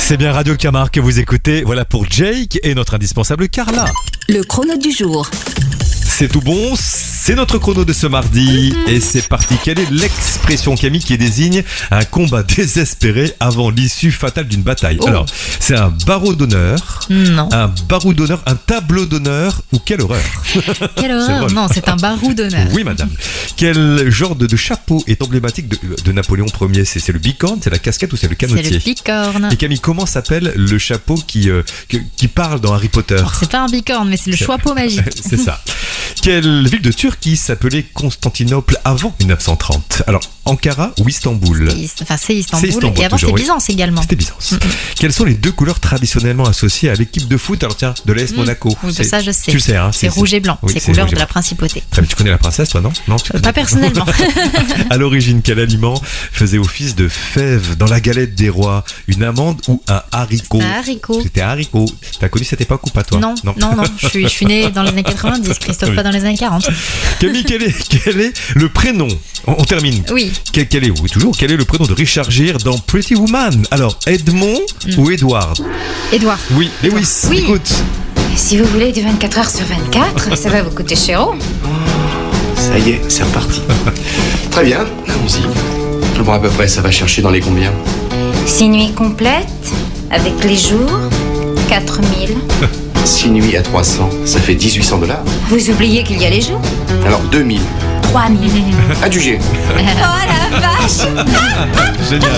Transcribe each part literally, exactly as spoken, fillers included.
C'est bien Radio Camargue que vous écoutez. Voilà pour Jake et notre indispensable Carla. Le chrono du jour. C'est tout bon, c'est notre chrono de ce mardi et c'est parti. Quelle est l'expression, Camille, qui désigne un combat désespéré avant l'issue fatale d'une bataille? Oh. Alors, c'est un barreau d'honneur, Non. un barreau d'honneur, un tableau d'honneur ou quelle horreur? Quelle horreur. Non, c'est un barreau d'honneur. Oui, madame. Quel genre de, de chapeau est emblématique de, de Napoléon Ier? C'est, c'est le bicorne, c'est la casquette ou c'est le canotier? C'est le bicorne. Et Camille, comment s'appelle le chapeau qui, euh, qui, qui parle dans Harry Potter? Alors, c'est pas un bicorne, mais c'est le chapeau magique. C'est ça. Quelle ville de Turquie s'appelait Constantinople avant mille neuf cent trente? Alors, Ankara ou Istanbul? C'est- Enfin, c'est Istanbul. C'est Istanbul, Et avant, toujours, c'était oui. Byzance également. C'était Byzance. Mm-mm. Quelles sont les deux couleurs traditionnellement associées à l'équipe de foot? Alors tiens, de l'A S Mm. Monaco. Oui, C'est- ça, je sais. Tu le sais, hein? C'est rouge et blanc. Oui, c'est c'est couleur rouge et de la blanc. principauté. Très bien, tu connais la princesse, toi, non? Non, tu Euh, connais Pas personnellement. À l'origine, quel aliment faisait office de fève dans la galette des rois? Une amande ou un haricot? Un haricot. C'était un haricot. T'as connu cette époque ou pas, toi? Non, non, non. Je suis, je suis née dans les années quatre-vingt-dix, Christophe, Oui. pas dans les années quarante. Camille, quel est, quel est le prénom? On, on termine. Oui. Quel, quel est, oui, toujours, quel est le prénom de Richard Gere dans Pretty Woman? Alors, Edmond ou Edward? Édouard. Oui, Lewis, Oui. écoute. Si vous voulez du vingt-quatre heures sur vingt-quatre, ça va vous coûter cher. Ça y est, c'est reparti. Très bien, allons-y. Bon, à peu près, ça va chercher dans les combien? Six nuits complètes, avec les jours, quatre mille. six nuits à trois cents, ça fait dix-huit cents dollars. Vous oubliez qu'il y a les jours? Alors deux mille. trois mille. Adjugé. Oh la vache! Génial.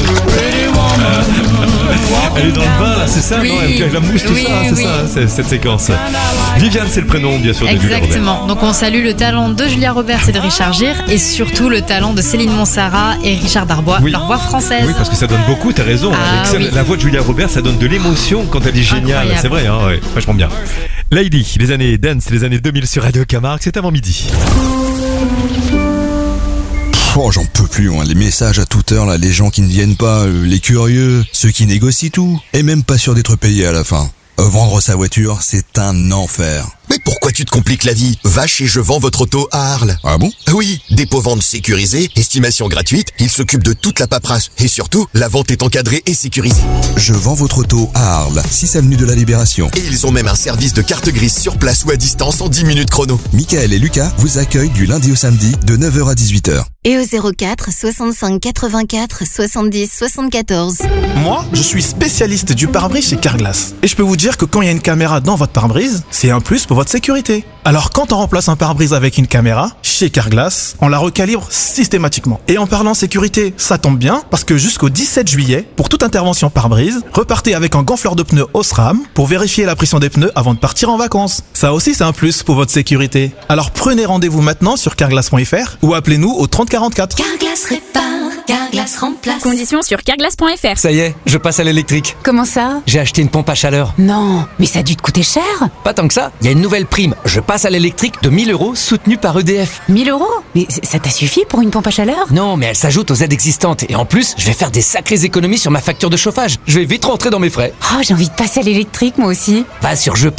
Elle est dans le bain, là, c'est ça, Oui. non? Avec la mousse, tout Oui, ça, c'est oui. ça, c'est- cette séquence. Viviane, c'est le prénom, bien sûr, de Julia Roberts. Exactement. Donc on salue le talent de Julia Roberts et de Richard Gere et surtout le talent de Céline Montserrat et Richard Darbois, Oui. leur voix française. Oui, parce que ça donne beaucoup, t'as raison. Ah, Avec oui. La voix de Julia Roberts, ça donne de l'émotion quand elle dit génial. Incroyable. C'est vrai, hein, ouais, vachement bien. Lady, les années dance, les années deux mille sur Radio Camargue, c'est avant midi. Oh, j'en peux plus, hein. Les messages à toute heure, là, les gens qui ne viennent pas, euh, les curieux, ceux qui négocient tout, et même pas sûr d'être payé à la fin. Euh, vendre sa voiture, c'est un enfer. Mais pourquoi tu te compliques la vie? Va chez Je vends votre auto à Arles. Ah bon? Oui, dépôt-vente sécurisé, estimation gratuite, ils s'occupent de toute la paperasse. Et surtout, la vente est encadrée et sécurisée. Je vends votre auto à Arles, six avenue de la Libération. Et ils ont même un service de carte grise sur place ou à distance en dix minutes chrono. Michael et Lucas vous accueillent du lundi au samedi de neuf heures à dix-huit heures. Et au zéro quatre soixante-cinq quatre-vingt-quatre soixante-dix soixante-quatorze. Moi, je suis spécialiste du pare-brise chez Carglass. Et je peux vous dire que quand il y a une caméra dans votre pare-brise, c'est un plus pour votre sécurité. Alors quand on remplace un pare-brise avec une caméra, chez Carglass, on la recalibre systématiquement. Et en parlant sécurité, ça tombe bien, parce que jusqu'au dix-sept juillet, pour toute intervention pare-brise, repartez avec un gonfleur de pneus Osram pour vérifier la pression des pneus avant de partir en vacances. Ça aussi, c'est un plus pour votre sécurité. Alors prenez rendez-vous maintenant sur carglass point f r ou appelez-nous au trente quarante-quatre. Carglass répare, Carglass remplace. Conditions sur carglass point f r. Ça y est, je passe à l'électrique. Comment ça? J'ai acheté une pompe à chaleur. Non, mais ça a dû te coûter cher. Pas tant que ça, il y a une nouvelle prime. Je passe à l'électrique de mille euros soutenue par E D F. mille euros? Mais c- ça t'a suffi pour une pompe à chaleur? Non, mais elle s'ajoute aux aides existantes. Et en plus, je vais faire des sacrées économies sur ma facture de chauffage. Je vais vite rentrer dans mes frais. Oh, j'ai envie de passer à l'électrique moi aussi. Va sur je